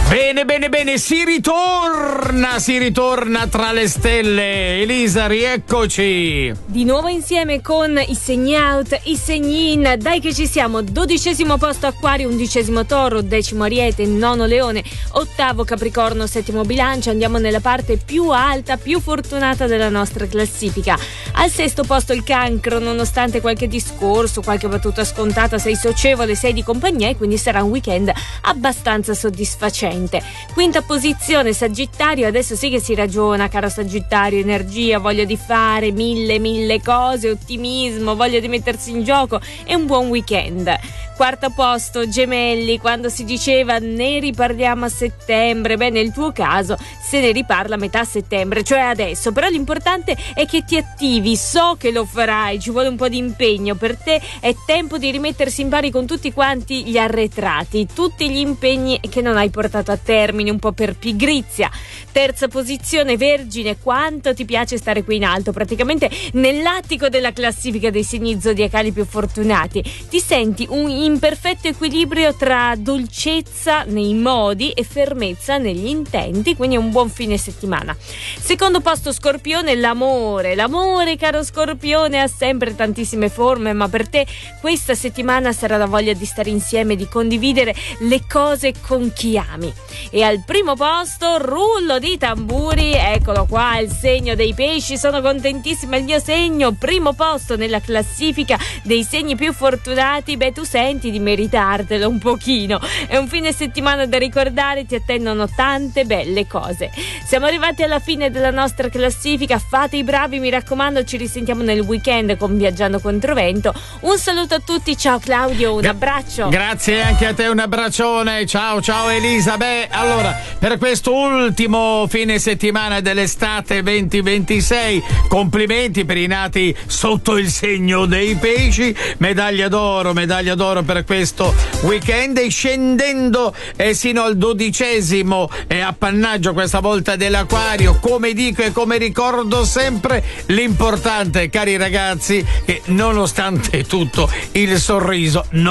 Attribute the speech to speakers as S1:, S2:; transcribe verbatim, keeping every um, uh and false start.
S1: Bene, bene, bene, si ritorna, si ritorna tra le stelle. Elisa, rieccoci.
S2: Di nuovo insieme con i segni out, i segni in. Dai che ci siamo. Dodicesimo posto Acquario, undicesimo Toro, decimo Ariete, nono Leone, ottavo Capricorno, settimo Bilancia. Andiamo nella parte più alta, più fortunata della nostra classifica. Al sesto posto il Cancro, nonostante qualche discorso, qualche battuta scontata, sei socievole, sei di compagnia e quindi sarà un weekend abbastanza soddisfacente. Quinta posizione Sagittario, adesso sì che si ragiona, caro Sagittario, energia, voglia di fare mille mille cose, ottimismo, voglia di mettersi in gioco e un buon weekend. Quarto posto Gemelli, quando si diceva ne riparliamo a settembre, beh nel tuo caso se ne riparla a metà settembre, cioè adesso, però l'importante è che ti attivi, so che lo farai, ci vuole un po' di impegno per te, è tempo di rimettersi in pari con tutti quanti gli arretrati, tutti gli impegni che non hai portato a termine, un po' per pigrizia. Terza posizione Vergine, quanto ti piace stare qui in alto, praticamente nell'attico della classifica dei segni zodiacali più fortunati, ti senti un in perfetto equilibrio tra dolcezza nei modi e fermezza negli intenti, quindi è un buon fine settimana. Secondo posto Scorpione, l'amore, l'amore caro Scorpione ha sempre tantissime forme, ma per te questa settimana sarà la voglia di stare insieme, di condividere le cose con chi ami. E al primo posto, rullo di tamburi, eccolo qua, il segno dei pesci, sono contentissima, il mio segno, primo posto nella classifica dei segni più fortunati, beh tu senti di meritartelo un pochino, è un fine settimana da ricordare, ti attendono tante belle cose. Siamo arrivati alla fine della nostra classifica, fate i bravi mi raccomando, ci risentiamo nel weekend con Viaggiando Controvento. Un saluto a tutti, ciao Claudio, un abbraccio.
S1: Grazie anche a te, un abbraccione, ciao ciao Elisa. Beh, allora, per questo ultimo fine settimana dell'estate venti ventisei, complimenti per i nati sotto il segno dei pesci, medaglia d'oro, medaglia d'oro per questo weekend, e scendendo eh, sino al dodicesimo eh, appannaggio questa volta dell'Acquario. Come dico e come ricordo sempre, l'importante, cari ragazzi, che nonostante tutto il sorriso non